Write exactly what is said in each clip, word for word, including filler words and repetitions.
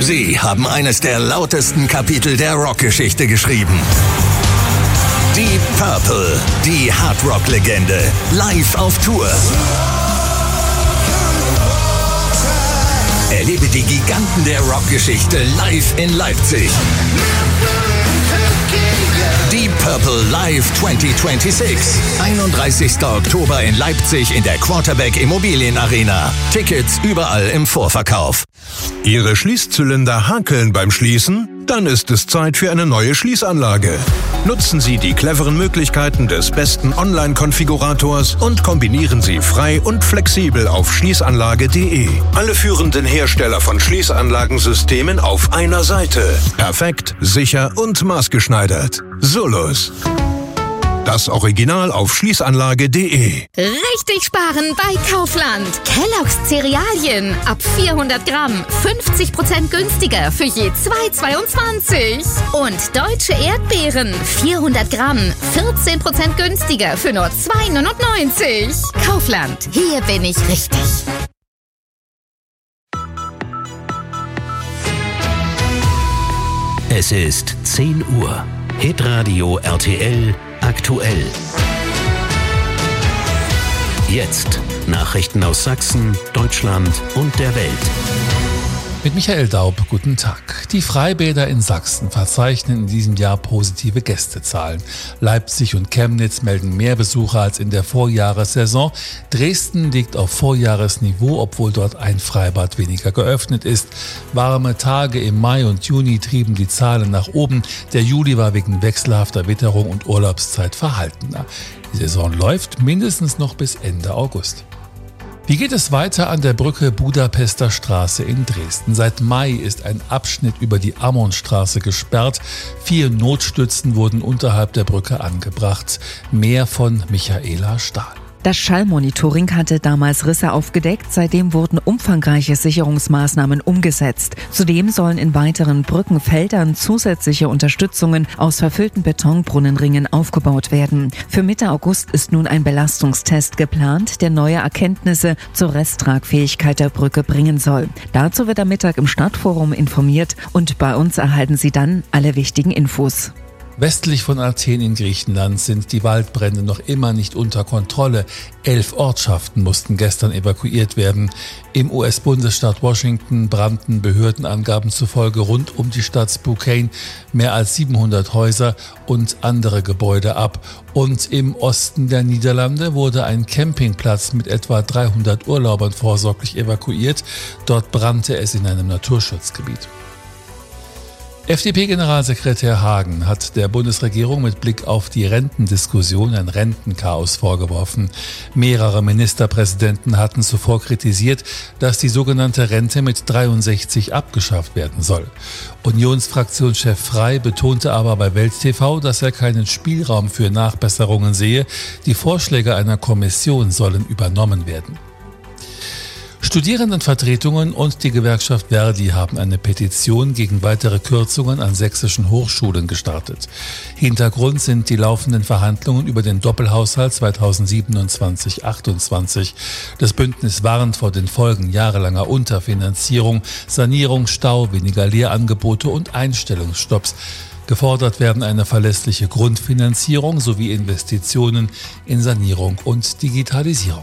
Sie haben eines der lautesten Kapitel der Rockgeschichte geschrieben. Deep Purple, die Hardrock-Legende, live auf Tour. Erlebe die Giganten der Rockgeschichte live in Leipzig. Deep Purple Live zwanzig sechsundzwanzig. einunddreißigster Oktober in Leipzig in der Quarterback Immobilien Arena. Tickets überall im Vorverkauf. Ihre Schließzylinder hakeln beim Schließen? Dann ist es Zeit für eine neue Schließanlage. Nutzen Sie die cleveren Möglichkeiten des besten Online-Konfigurators und kombinieren Sie frei und flexibel auf schließanlage punkt de. Alle führenden Hersteller von Schließanlagensystemen auf einer Seite. Perfekt, sicher und maßgeschneidert. Solus. Das Original auf schließanlage punkt de. Richtig sparen bei Kaufland. Kellogg's Cerealien ab vierhundert Gramm, fünfzig Prozent günstiger für je zwei Euro zweiundzwanzig. Und deutsche Erdbeeren, vierhundert Gramm, vierzehn Prozent günstiger für nur zwei Euro neunundneunzig. Kaufland, hier bin ich richtig. Es ist zehn Uhr. Hitradio R T L aktuell. Jetzt Nachrichten aus Sachsen, Deutschland und der Welt. Mit Michael Daub, guten Tag. Die Freibäder in Sachsen verzeichnen in diesem Jahr positive Gästezahlen. Leipzig und Chemnitz melden mehr Besucher als in der Vorjahressaison. Dresden liegt auf Vorjahresniveau, obwohl dort ein Freibad weniger geöffnet ist. Warme Tage im Mai und Juni trieben die Zahlen nach oben. Der Juli war wegen wechselhafter Witterung und Urlaubszeit verhaltener. Die Saison läuft mindestens noch bis Ende August. Wie geht es weiter an der Brücke Budapester Straße in Dresden? Seit Mai ist ein Abschnitt über die Ammonstraße gesperrt. Vier Notstützen wurden unterhalb der Brücke angebracht. Mehr von Michaela Stahl. Das Schallmonitoring hatte damals Risse aufgedeckt, seitdem wurden umfangreiche Sicherungsmaßnahmen umgesetzt. Zudem sollen in weiteren Brückenfeldern zusätzliche Unterstützungen aus verfüllten Betonbrunnenringen aufgebaut werden. Für Mitte August ist nun ein Belastungstest geplant, der neue Erkenntnisse zur Resttragfähigkeit der Brücke bringen soll. Dazu wird am Mittag im Stadtforum informiert und bei uns erhalten Sie dann alle wichtigen Infos. Westlich von Athen in Griechenland sind die Waldbrände noch immer nicht unter Kontrolle. Elf Ortschaften mussten gestern evakuiert werden. Im U S-Bundesstaat Washington brannten Behördenangaben zufolge rund um die Stadt Spokane mehr als siebenhundert Häuser und andere Gebäude ab. Und im Osten der Niederlande wurde ein Campingplatz mit etwa dreihundert Urlaubern vorsorglich evakuiert. Dort brannte es in einem Naturschutzgebiet. F D P-Generalsekretär Hagen hat der Bundesregierung mit Blick auf die Rentendiskussion ein Rentenchaos vorgeworfen. Mehrere Ministerpräsidenten hatten zuvor kritisiert, dass die sogenannte Rente mit dreiundsechzig abgeschafft werden soll. Unionsfraktionschef Frey betonte aber bei Welt T V, dass er keinen Spielraum für Nachbesserungen sehe. Die Vorschläge einer Kommission sollen übernommen werden. Studierendenvertretungen und die Gewerkschaft Verdi haben eine Petition gegen weitere Kürzungen an sächsischen Hochschulen gestartet. Hintergrund sind die laufenden Verhandlungen über den Doppelhaushalt zweitausendsiebenundzwanzig achtundzwanzig. Das Bündnis warnt vor den Folgen jahrelanger Unterfinanzierung, Sanierung, Stau, weniger Lehrangebote und Einstellungsstopps. Gefordert werden eine verlässliche Grundfinanzierung sowie Investitionen in Sanierung und Digitalisierung.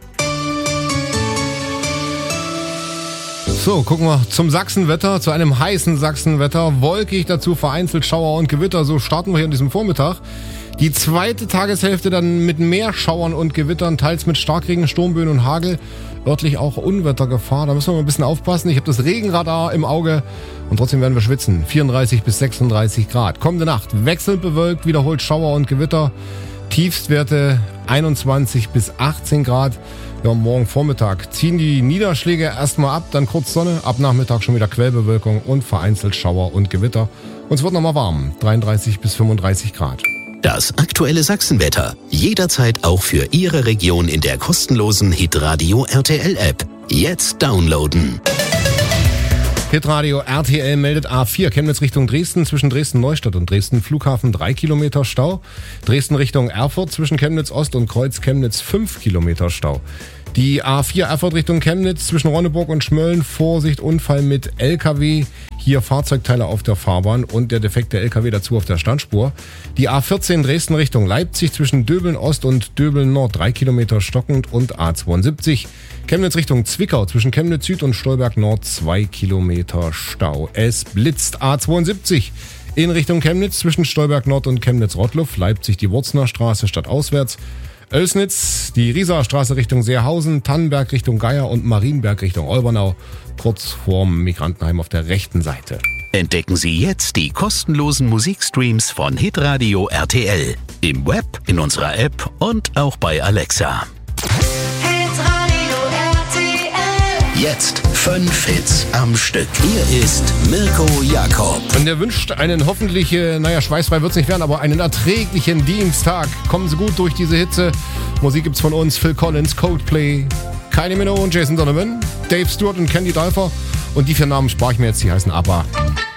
So, gucken wir zum Sachsenwetter, zu einem heißen Sachsenwetter. Wolkig, dazu vereinzelt Schauer und Gewitter. So starten wir hier an diesem Vormittag. Die zweite Tageshälfte dann mit mehr Schauern und Gewittern, teils mit Starkregen, Sturmböen und Hagel. Örtlich auch Unwettergefahr. Da müssen wir mal ein bisschen aufpassen. Ich habe das Regenradar im Auge und trotzdem werden wir schwitzen. vierunddreißig bis sechsunddreißig Grad. Kommende Nacht wechselnd bewölkt, wiederholt Schauer und Gewitter. Tiefstwerte einundzwanzig bis achtzehn Grad. Ja, morgen Vormittag ziehen die Niederschläge erstmal ab, dann kurz Sonne, ab Nachmittag schon wieder Quellbewölkung und vereinzelt Schauer und Gewitter. Und es wird nochmal warm, dreiunddreißig bis fünfunddreißig Grad. Das aktuelle Sachsenwetter, jederzeit auch für Ihre Region in der kostenlosen Hitradio R T L-App. Jetzt downloaden. Hitradio R T L meldet A vier, Chemnitz Richtung Dresden, zwischen Dresden-Neustadt und Dresden-Flughafen drei Kilometer Stau. Dresden Richtung Erfurt zwischen Chemnitz Ost und Kreuz Chemnitz fünf Kilometer Stau. Die A vier Erfurt Richtung Chemnitz zwischen Ronneburg und Schmölln. Vorsicht, Unfall mit L K W. Hier Fahrzeugteile auf der Fahrbahn und der defekte L K W dazu auf der Standspur. Die A vierzehn Dresden Richtung Leipzig zwischen Döbeln Ost und Döbeln Nord. Drei Kilometer stockend und A zweiundsiebzig. Chemnitz Richtung Zwickau zwischen Chemnitz Süd und Stolberg Nord. Zwei Kilometer Stau. Es blitzt. A zweiundsiebzig. In Richtung Chemnitz zwischen Stolberg Nord und Chemnitz Rottluff. Leipzig die Wurzner Straße stadtauswärts. Oelsnitz, die Rieser Straße Richtung Seerhausen, Tannenberg Richtung Geier und Marienberg Richtung Olbernau, kurz vorm Migrantenheim auf der rechten Seite. Entdecken Sie jetzt die kostenlosen Musikstreams von Hitradio R T L. Im Web, in unserer App und auch bei Alexa. Hitradio R T L. Jetzt fünf Hits am Stück. Hier ist Mirko Jakob. Und er wünscht einen hoffentlich, naja, schweißfrei wird's nicht werden, aber einen erträglichen Dienstag. Kommen Sie gut durch diese Hitze. Musik gibt's von uns, Phil Collins, Coldplay, Kylie Minogue und Jason Donovan, Dave Stewart und Candy Dulfer. Und die vier Namen spare ich mir jetzt, die heißen ABBA.